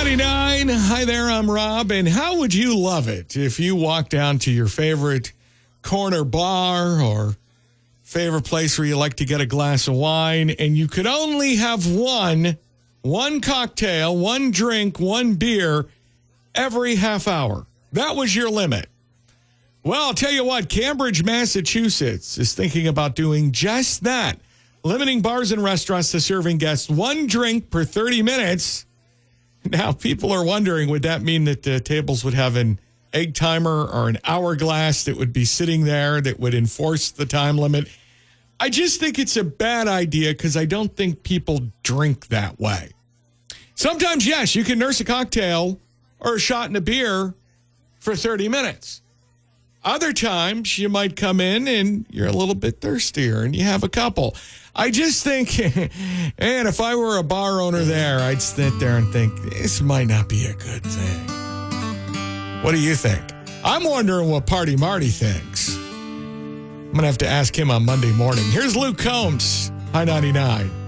99. Hi there, I'm Rob. And how would you love it if you walked down to your favorite corner bar or favorite place where you like to get a glass of wine and you could only have one cocktail, one drink, one beer every half hour? That was your limit. Well, I'll tell you what, Cambridge, Massachusetts is thinking about doing just that, limiting bars and restaurants to serving guests one drink per 30 minutes. Now, people are wondering, would that mean that the tables would have an egg timer or an hourglass that would be sitting there that would enforce the time limit? I just think it's a bad idea because I don't think people drink that way. Sometimes, yes, you can nurse a cocktail or a shot in a beer for 30 minutes. Other times, you might come in and you're a little bit thirstier and you have a couple. I just think, and if I were a bar owner there, I'd sit there and think, this might not be a good thing. What do you think? I'm wondering what Party Marty thinks. I'm going to have to ask him on Monday morning. Here's Luke Combs, High 99.